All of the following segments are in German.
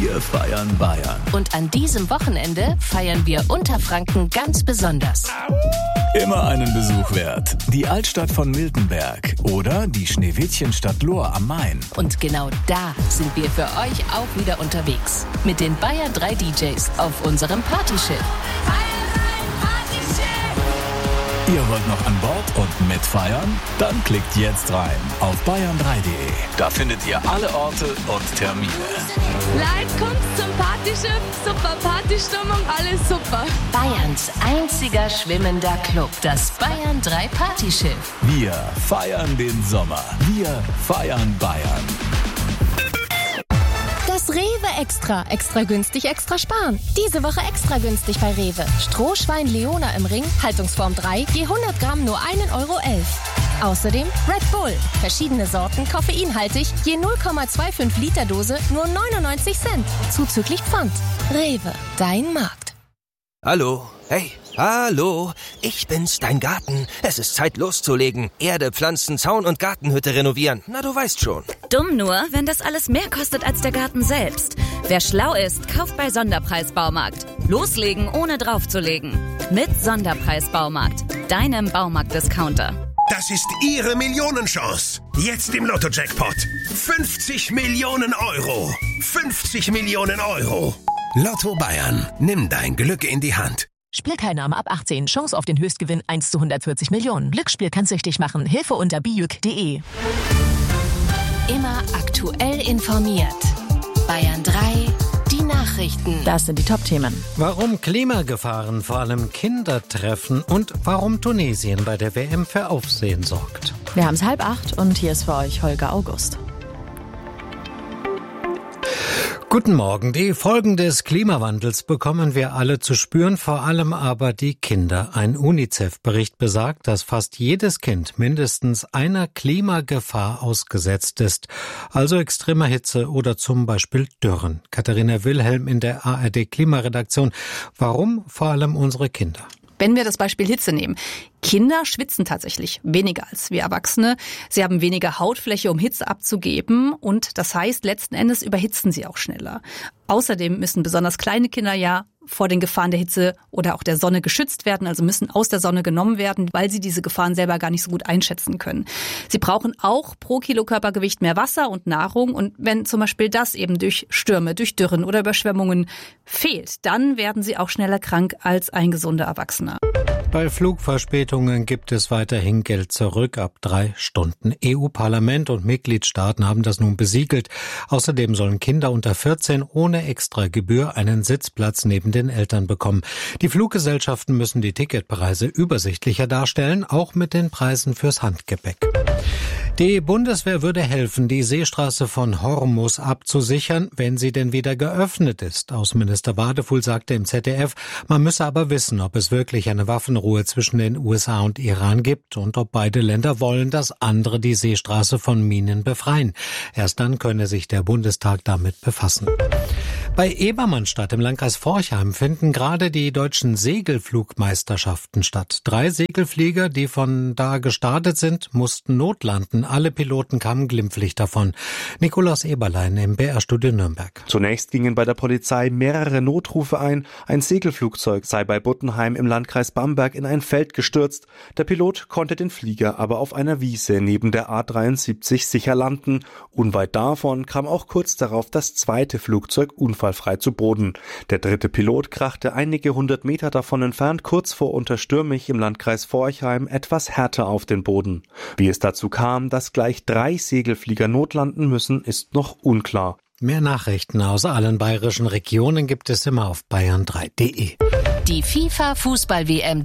Wir feiern Bayern. Und an diesem Wochenende feiern wir Unterfranken ganz besonders. Immer einen Besuch wert. Die Altstadt von Miltenberg oder die Schneewittchenstadt Lohr am Main. Und genau da sind wir für euch auch wieder unterwegs. Mit den Bayern 3 DJs auf unserem Partyschiff. Ihr wollt noch an Bord und mitfeiern? Dann klickt jetzt rein auf bayern3.de. Da findet ihr alle Orte und Termine. Leute, kommt zum Partyschiff, super Partystimmung, alles super. Bayerns einziger schwimmender Club, das Bayern 3 Partyschiff. Wir feiern den Sommer. Wir feiern Bayern. Das Rewe Extra. Extra günstig, extra sparen. Diese Woche extra günstig bei Rewe. Strohschwein Leona im Ring, Haltungsform 3, je 100 Gramm nur 1,11 € Außerdem Red Bull. Verschiedene Sorten, koffeinhaltig, je 0,25 Liter Dose, nur 99 Cent. Zuzüglich Pfand. Rewe, dein Markt. Hallo, hey, hallo, ich bin's, dein Garten. Es ist Zeit loszulegen. Erde, Pflanzen, Zaun und Gartenhütte renovieren. Na, du weißt schon. Dumm nur, wenn das alles mehr kostet als der Garten selbst. Wer schlau ist, kauft bei Sonderpreis-Baumarkt. Loslegen, ohne draufzulegen. Mit Sonderpreis-Baumarkt, deinem Baumarkt-Discounter. Das ist Ihre Millionenchance. Jetzt im Lotto-Jackpot. 50 Millionen Euro. 50 Millionen Euro. Lotto Bayern. Nimm dein Glück in die Hand. Spielteilnahme ab 18. Chance auf den Höchstgewinn 1 zu 140 Millionen. Glücksspiel kann süchtig machen. Hilfe unter bijuk.de. Immer aktuell informiert. Bayern 3, die Nachrichten. Das sind die Top-Themen. Warum Klimagefahren vor allem Kinder treffen und warum Tunesien bei der WM für Aufsehen sorgt. Wir haben es 7:30 und hier ist für euch Holger August. Guten Morgen. Die Folgen des Klimawandels bekommen wir alle zu spüren, vor allem aber die Kinder. Ein UNICEF-Bericht besagt, dass fast jedes Kind mindestens einer Klimagefahr ausgesetzt ist. Also extremer Hitze oder zum Beispiel Dürren. Katharina Wilhelm in der ARD-Klimaredaktion. Warum vor allem unsere Kinder? Wenn wir das Beispiel Hitze nehmen. Kinder schwitzen tatsächlich weniger als wir Erwachsene. Sie haben weniger Hautfläche, um Hitze abzugeben. Und das heißt, letzten Endes überhitzen sie auch schneller. Außerdem müssen besonders kleine Kinder ja vor den Gefahren der Hitze oder auch der Sonne geschützt werden, also müssen aus der Sonne genommen werden, weil sie diese Gefahren selber gar nicht so gut einschätzen können. Sie brauchen auch pro Kilo Körpergewicht mehr Wasser und Nahrung. Und wenn zum Beispiel das eben durch Stürme, durch Dürren oder Überschwemmungen fehlt, dann werden sie auch schneller krank als ein gesunder Erwachsener. Bei Flugverspätungen gibt es weiterhin Geld zurück ab 3 Stunden. EU-Parlament und Mitgliedstaaten haben das nun besiegelt. Außerdem sollen Kinder unter 14 ohne Extragebühr einen Sitzplatz neben den Eltern bekommen. Die Fluggesellschaften müssen die Ticketpreise übersichtlicher darstellen, auch mit den Preisen fürs Handgepäck. Die Bundeswehr würde helfen, die Seestraße von Hormuz abzusichern, wenn sie denn wieder geöffnet ist. Außenminister Wadefuhl sagte im ZDF, man müsse aber wissen, ob es wirklich eine Waffenruhe zwischen den USA und Iran gibt und ob beide Länder wollen, dass andere die Seestraße von Minen befreien. Erst dann könne sich der Bundestag damit befassen. Bei Ebermannstadt im Landkreis Forchheim finden gerade die deutschen Segelflugmeisterschaften statt. 3 Segelflieger, die von da gestartet sind, mussten notlanden. Alle Piloten kamen glimpflich davon. Nikolaus Eberlein im BR-Studio Nürnberg. Zunächst gingen bei der Polizei mehrere Notrufe ein. Ein Segelflugzeug sei bei Buttenheim im Landkreis Bamberg in ein Feld gestürzt. Der Pilot konnte den Flieger aber auf einer Wiese neben der A73 sicher landen. Unweit davon kam auch kurz darauf das zweite Flugzeug unfallfrei zu Boden. Der dritte Pilot krachte einige 100 Meter davon entfernt, kurz vor Unterstürmich im Landkreis Forchheim, etwas härter auf den Boden. Wie es dazu kam, dass gleich 3 Segelflieger notlanden müssen, ist noch unklar. Mehr Nachrichten aus allen bayerischen Regionen gibt es immer auf bayern3.de. Die FIFA-Fußball-WM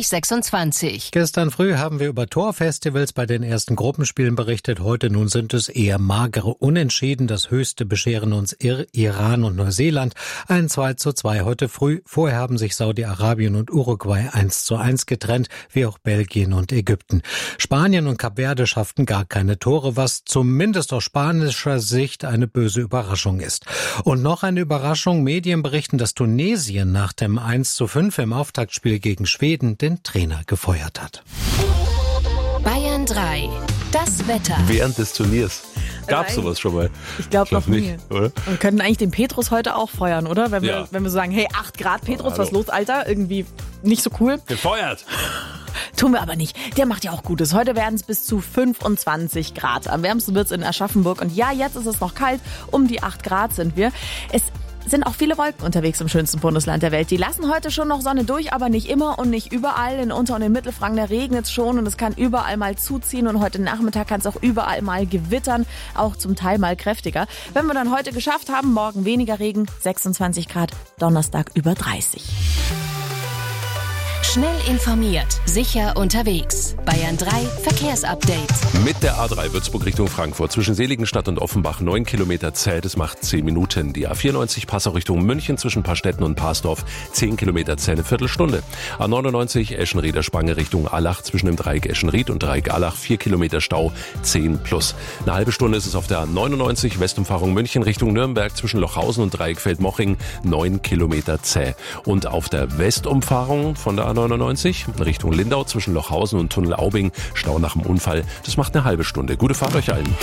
2026. Gestern früh haben wir über Torfestivals bei den ersten Gruppenspielen berichtet. Heute nun sind es eher magere Unentschieden. Das höchste bescheren uns Iran und Neuseeland. Ein 2:2 heute früh. Vorher haben sich Saudi-Arabien und Uruguay 1:1 getrennt, wie auch Belgien und Ägypten. Spanien und Kap Verde schafften gar keine Tore, was zumindest aus spanischer Sicht eine böse Überraschung ist. Und noch eine Überraschung. Medien berichten, dass Tunesien nach dem 1:5 im Auftaktspiel gegen Schweden den Trainer gefeuert hat. Bayern 3. Das Wetter. Während des Turniers. Gab's sowas schon mal? Ich glaube noch nicht, nie. oder? Wir könnten eigentlich den Petrus heute auch feuern, oder? Wenn wir so sagen, hey, 8 Grad, Petrus, was los, Alter? Irgendwie nicht so cool. Gefeuert! Tun wir aber nicht. Der macht ja auch Gutes. Heute werden es bis zu 25 Grad. Am wärmsten wird es in Aschaffenburg. Und ja, jetzt ist es noch kalt. Um die 8 Grad sind wir. Es sind auch viele Wolken unterwegs im schönsten Bundesland der Welt. Die lassen heute schon noch Sonne durch, aber nicht immer und nicht überall. In Unter- und in Mittelfranken, da regnet es schon und es kann überall mal zuziehen. Und heute Nachmittag kann es auch überall mal gewittern, auch zum Teil mal kräftiger. Wenn wir dann heute geschafft haben, morgen weniger Regen, 26 Grad, Donnerstag über 30. Schnell informiert, sicher unterwegs. Bayern 3 Verkehrsupdate. Mit der A3 Würzburg Richtung Frankfurt zwischen Seligenstadt und Offenbach 9 Kilometer zäh, das macht 10 Minuten. Die A94 Passau Richtung München zwischen Paarstetten und Parsdorf 10 Kilometer zäh, eine Viertelstunde. A99 Eschenrieder Spange Richtung Allach zwischen dem Dreieck Eschenried und Dreieck Allach 4 Kilometer Stau, 10 plus. Eine halbe Stunde ist es auf der A99 Westumfahrung München Richtung Nürnberg zwischen Lochhausen und Dreieck Feldmoching 9 Kilometer zäh. Und auf der Westumfahrung von der A99 Richtung Lindau zwischen Lochhausen und Tunnel Aubing, Stau nach dem Unfall. Das macht eine halbe Stunde. Gute Fahrt euch allen.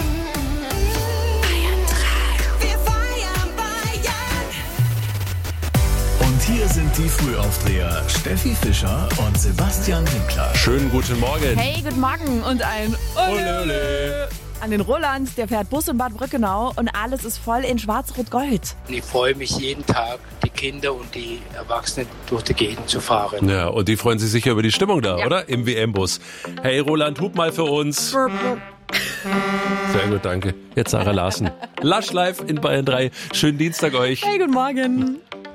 Und hier sind die Frühaufdreher Steffi Fischer und Sebastian Winkler. Schönen guten Morgen. Hey, guten Morgen und ein Ole an den Roland, der fährt Bus in Bad Brückenau und alles ist voll in Schwarz-Rot-Gold. Ich freue mich jeden Tag, die Kinder und die Erwachsenen durch die Gegend zu fahren. Ja, und die freuen sich sicher über die Stimmung da, oder? Im WM-Bus. Hey Roland, hub mal für uns. Sehr gut, danke. Jetzt Sarah Larsen. Lush live in Bayern 3. Schönen Dienstag euch. Hey, guten Morgen.